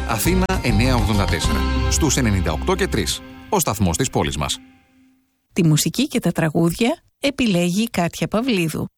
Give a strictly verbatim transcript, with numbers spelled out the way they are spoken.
Αθήνα εννιακόσια ογδόντα τέσσερα. Στους ενενήντα οκτώ και τρία. Ο σταθμός της πόλης μας. Τη μουσική και τα τραγούδια επιλέγει η Κάτια Παυλίδου.